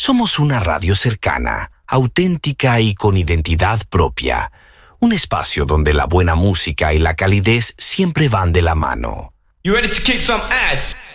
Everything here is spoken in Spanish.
Somos una radio cercana, auténtica y con identidad propia. Un espacio donde la buena música y la calidez siempre van de la mano. You ready to kick some ass?